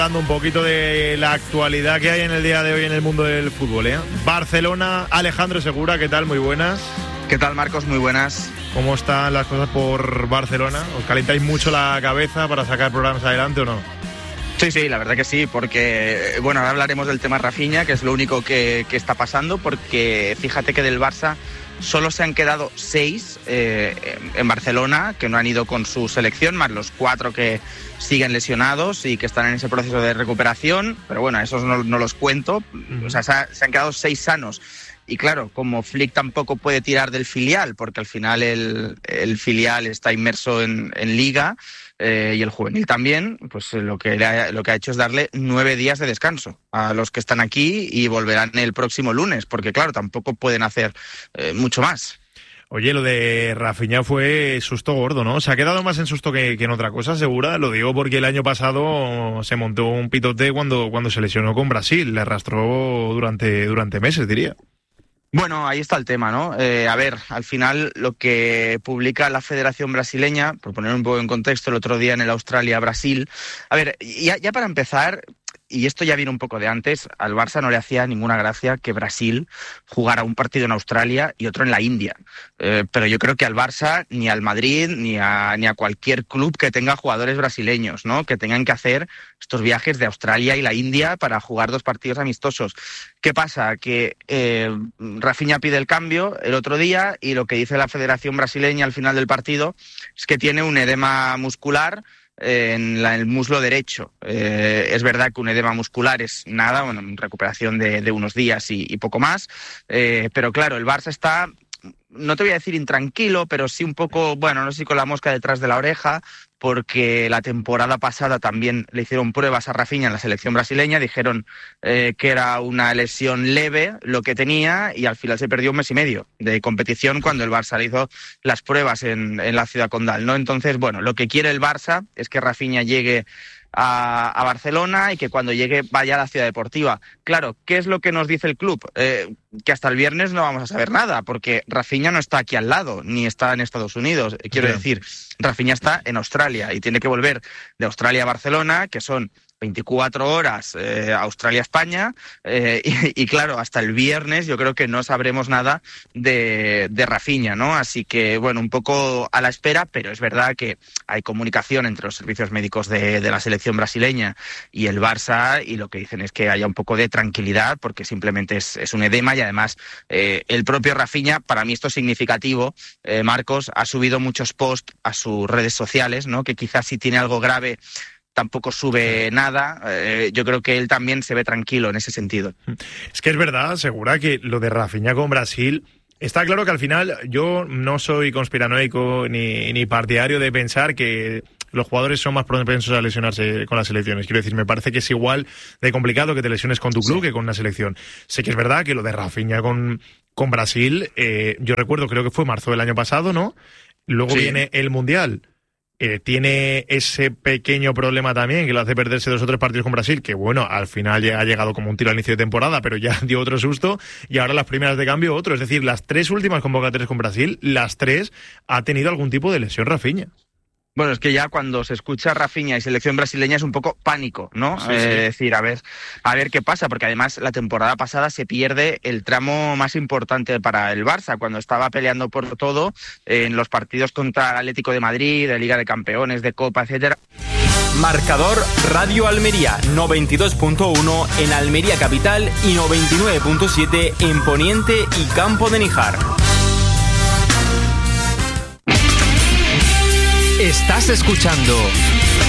Hablando un poquito de la actualidad que hay en el día de hoy en el mundo del fútbol, ¿eh? Barcelona, Alejandro Segura, ¿qué tal? Muy buenas. ¿Qué tal, Marcos? Muy buenas. ¿Cómo están las cosas por Barcelona? ¿Os calentáis mucho la cabeza para sacar programas adelante o no? Sí, la verdad que sí, porque, bueno, ahora hablaremos del tema Rafinha, que es lo único que está pasando, porque fíjate que del Barça solo se han quedado 6 en Barcelona, que no han ido con su selección, más los 4 que siguen lesionados y que están en ese proceso de recuperación, pero bueno, esos no los cuento. O sea, se han quedado 6 sanos. Y claro, como Flick tampoco puede tirar del filial, porque al final el filial está inmerso en Liga, y el juvenil también, pues lo que ha hecho es darle 9 días de descanso a los que están aquí y volverán el próximo lunes, porque claro, tampoco pueden hacer mucho más. Oye, lo de Rafinha fue susto gordo, ¿no? Se ha quedado más en susto que en otra cosa, Segura. Lo digo porque el año pasado se montó un pitote cuando se lesionó con Brasil. Le arrastró durante meses, diría. Bueno, ahí está el tema, ¿no? A ver, al final lo que publica la Federación Brasileña, por poner un poco en contexto, el otro día en el Australia-Brasil. A ver, ya para empezar, y esto ya viene un poco de antes, al Barça no le hacía ninguna gracia que Brasil jugara un partido en Australia y otro en la India. Pero yo creo que al Barça, ni al Madrid, ni a cualquier club que tenga jugadores brasileños, ¿no? Que tengan que hacer estos viajes de Australia y la India para jugar 2 partidos amistosos. ¿Qué pasa? Que Rafinha pide el cambio el otro día y lo que dice la Federación Brasileña al final del partido es que tiene un edema muscular en el muslo derecho. Es verdad que un edema muscular es nada, bueno, recuperación de unos días y poco más, pero claro, el Barça está, no te voy a decir intranquilo, pero sí un poco, bueno, no sé si con la mosca detrás de la oreja, porque la temporada pasada también le hicieron pruebas a Rafinha en la selección brasileña, dijeron que era una lesión leve lo que tenía y al final se perdió 1 mes y medio de competición cuando el Barça le hizo las pruebas en la Ciudad Condal, ¿no? Entonces, bueno, lo que quiere el Barça es que Rafinha llegue a Barcelona y que cuando llegue vaya a la Ciudad Deportiva. Claro, ¿qué es lo que nos dice el club? Que hasta el viernes no vamos a saber nada, porque Rafinha no está aquí al lado, ni está en Estados Unidos. Quiero decir, Rafinha está en Australia y tiene que volver de Australia a Barcelona, que son 24 horas Australia-España, y claro, hasta el viernes yo creo que no sabremos nada de Rafinha, ¿no? Así que, bueno, un poco a la espera, pero es verdad que hay comunicación entre los servicios médicos de la selección brasileña y el Barça, y lo que dicen es que haya un poco de tranquilidad, porque simplemente es un edema, y además el propio Rafinha, para mí esto es significativo, Marcos, ha subido muchos posts a sus redes sociales, ¿no? Que quizás si tiene algo grave tampoco sube nada. Yo creo que él también se ve tranquilo en ese sentido. Es que es verdad, Segura, que lo de Rafinha con Brasil, está claro que al final yo no soy conspiranoico ni partidario de pensar que los jugadores son más propensos a lesionarse con las selecciones. Quiero decir, me parece que es igual de complicado que te lesiones con tu club que con una selección. Sé que es verdad que lo de Rafinha con Brasil, yo recuerdo, creo que fue marzo del año pasado, ¿no? Luego viene el Mundial. Tiene ese pequeño problema también que lo hace perderse 2 o 3 partidos con Brasil, que bueno, al final ya ha llegado como un tiro al inicio de temporada, pero ya dio otro susto, y ahora las primeras de cambio otro. Es decir, las 3 últimas convocatorias con Brasil, las 3 ha tenido algún tipo de lesión Rafinha. Bueno, es que ya cuando se escucha Rafinha y selección brasileña es un poco pánico, ¿no? Sí. Es decir, a ver qué pasa, porque además la temporada pasada se pierde el tramo más importante para el Barça, cuando estaba peleando por todo en los partidos contra el Atlético de Madrid, de Liga de Campeones, de Copa, etcétera. Marcador Radio Almería 92.1 en Almería Capital y 99.7 en Poniente y Campo de Níjar. Estás escuchando